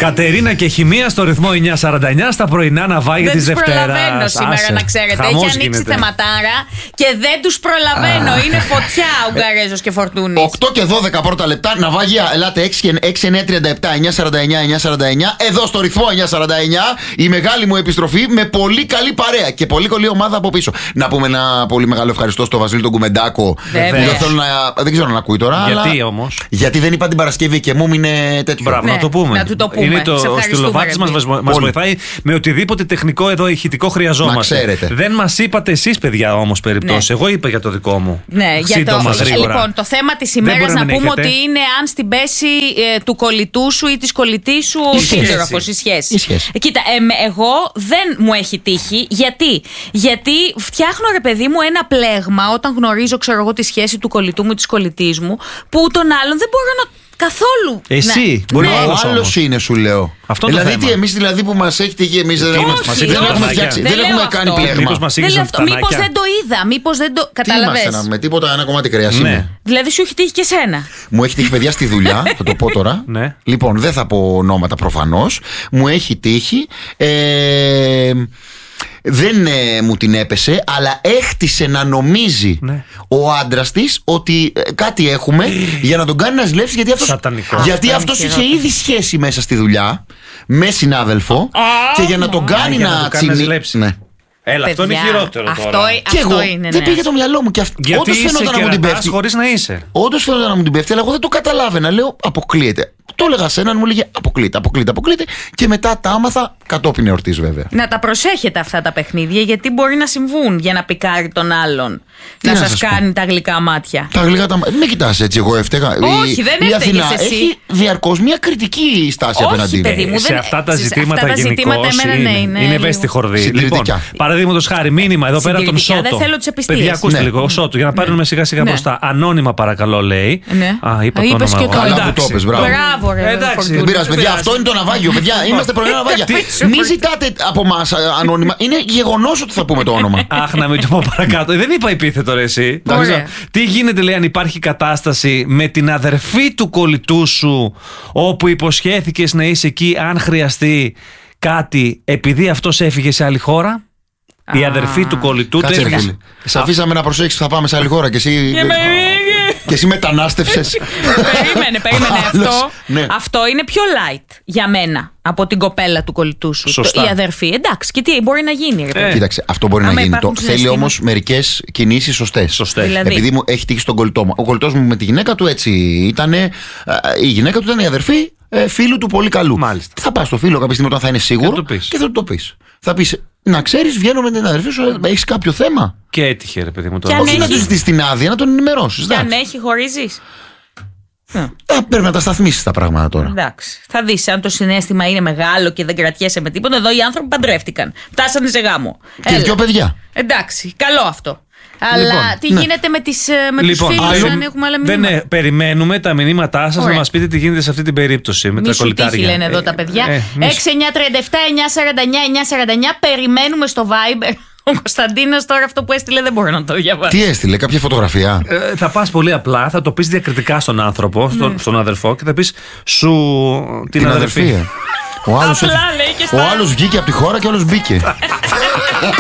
Κατερίνα και Χημεία στο ρυθμό 949 στα πρωινά ναυάγια της Δευτέρας. Δεν τους προλαβαίνω σήμερα, να ξέρετε. Έχει ανοίξει θεματάρα και δεν τους προλαβαίνω. Είναι φωτιά ο Ουγγαρέζος και Φορτούνης. 8 και 12 πρώτα λεπτά. Ναυάγια, ελάτε 6-9-37-949-949. Εδώ στο ρυθμό 949 η μεγάλη μου επιστροφή με πολύ καλή παρέα και πολύ καλή ομάδα από πίσω. Να πούμε ένα πολύ μεγάλο ευχαριστώ στο Βασίλη τον Κουμεντάκο. Δεν ξέρω να ακούει τώρα. Γιατί όμως? Γιατί δεν είπα την Παρασκευή και μου είναι τέτοιο. Μπράβο, να το πούμε. Να του το πούμε. Είναι ο Στυλοβάτης μας βοηθάει με οτιδήποτε τεχνικό εδώ ηχητικό χρειαζόμαστε. Δεν μας είπατε εσείς, παιδιά, όμως περιπτώσει. Εγώ είπα για το δικό μου. Ναι, λοιπόν, το θέμα της ημέρας να πούμε ότι είναι αν στην πέση του κολλητού σου ή της κολλητής σου ο σύντροφος, η σχέση. Κοίτα, εγώ δεν μου έχει τύχει. Γιατί φτιάχνω, ρε παιδί μου, ένα πλέγμα όταν γνωρίζω, ξέρω εγώ, τη σχέση του κολλητού μου ή της κολλητής μου, που τον άλλον δεν μπορώ να. Καθόλου. Εσύ. Ναι. Ο άλλος είναι, σου λέω. Αυτό δηλαδή, τι εμείς δηλαδή που μας έχει τύχει, εμείς δεν έχουμε φτιάξει. Δεν έχουμε κάνει πλέγμα. Μήπως δεν το είδα, μήπως δεν το. Καταλαβες. Με τίποτα, ένα κομμάτι κρέας. Δηλαδή σου έχει τύχει και σένα. Μου έχει τύχει, παιδιά, στη δουλειά. Θα το πω τώρα. Λοιπόν, δεν θα πω ονόματα προφανώς. Μου έχει τύχει. Δεν μου την έπεσε, αλλά έχτισε να νομίζει ο άντρας της ότι κάτι έχουμε για να τον κάνει να ζηλέψει, γιατί αυτός είχε ήδη σχέση μέσα στη δουλειά με συνάδελφο και για να τον κάνει να ζηλέψει. Έλα, αυτό είναι χειρότερο τώρα. Και εγώ δεν πήγε το μυαλό μου. Γιατί είσαι και ρατάς χωρίς να είσαι. Όντως φαίνονταν να μου την πέφτει, αλλά εγώ δεν το καταλάβαινα. Λέω, αποκλείεται. Το έλεγα σε έναν, μου λέγε αποκλείεται. Και μετά τα άμαθα κατόπιν εορτής, βέβαια. Να τα προσέχετε αυτά τα παιχνίδια, γιατί μπορεί να συμβούν για να πικάρει τον άλλον. Να σας κάνει τα γλυκά μάτια. Τα γλυκά τα μάτια. Μην κοιτάς έτσι, εγώ έφταιγα. Όχι, δεν έφταιγες εσύ. Έχει διαρκώς μια κριτική στάση απέναντί μου. Σε αυτά τα ζητήματα γενικώς είναι ευαίσθητη χορδή. Λοιπόν, παραδείγματος χάρη, μήνυμα εδώ πέρα τον Σότο. Δεν θέλω τις επιστήμες. Παιδιά, ακούστε λίγο. Ο Σότο, για να πάρουμε σιγά σιγά μπροστά. Ανώνυμα, παρακαλώ, λέει. Είπα το όνομα. Εντάξει, δεν πειράζει, παιδιά. Αυτό είναι το ναυάγιο, παιδιά. Είμαστε πρωινά ναυάγια. Μην ζητάτε από εμάς ανώνυμα. Είναι γεγονός ότι θα πούμε το όνομα. Αχ, να μην το πω παρακάτω. Δεν είπα επίθετο, ρε εσύ. Τι γίνεται, λέει, αν υπάρχει κατάσταση με την αδερφή του κολλητού σου, όπου υποσχέθηκες να είσαι εκεί αν χρειαστεί κάτι, επειδή αυτός έφυγε σε άλλη χώρα? Η αδερφή του κολλητού. Κάτσε, ρε φίλε. Σε αφήσαμε να προσέξεις, θα πάμε σε άλλη χώρα και εσύ. Και εσύ μετανάστευσες. Περίμενε. Αυτό είναι πιο light για μένα από την κοπέλα του κολλητού σου. Σωστά. Η αδερφή. Εντάξει, και τι μπορεί να γίνει. Κοίταξε, αυτό μπορεί να γίνει. Θέλει όμως μερικές κινήσεις σωστές. Δηλαδή. Επειδή μου έχει τύχει στον κολλητό μου. Ο κολλητός μου με τη γυναίκα του έτσι ήταν. Η γυναίκα του ήταν η αδερφή φίλου του πολύ καλού. Μάλιστα. Θα πας στο φίλο κάποια στιγμή όταν θα είναι σίγουρο και θα του το πεις. Θα πεις, να ξέρεις, βγαίνω με την αδερφή σου, έχεις κάποιο θέμα? Και έτυχε, ρε παιδί μου, τώρα. Όχι να του ζητήσεις την άδεια, να τον ενημερώσεις. Και αν έχει, χωρίζεις. Πρέπει να τα σταθμίσεις τα πράγματα τώρα. Εντάξει. Θα δεις αν το συναίσθημα είναι μεγάλο και δεν κρατιέσαι με τίποτα. Εδώ οι άνθρωποι παντρεύτηκαν. Φτάσανε σε γάμο. Και δυο παιδιά. Εντάξει, καλό αυτό. Αλλά τι γίνεται με τους φίλους, αν έχουμε άλλα μηνύματα? Περιμένουμε τα μηνύματά σας να μας πείτε τι γίνεται σε αυτή την περίπτωση με τα κολλητάρια. Μη σου τύχει, λένε εδώ τα παιδιά. 6-9-37-949-949. Περιμένουμε στο Viber. Ο Κωνσταντίνος τώρα αυτό που έστειλε δεν μπορώ να το διαβάσω. Τι έστειλε, κάποια φωτογραφία? Θα πας πολύ απλά, θα το πεις διακριτικά στον άνθρωπο, στον αδερφό, και θα πεις σου την αδερφή. Ο άλλος βγήκε από τη χώρα και ο άλλος μπήκε.